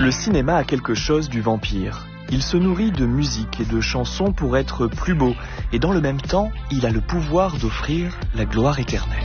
Le cinéma a quelque chose du vampire. Il se nourrit de musique et de chansons pour être plus beau, et dans le même temps, il a le pouvoir d'offrir la gloire éternelle.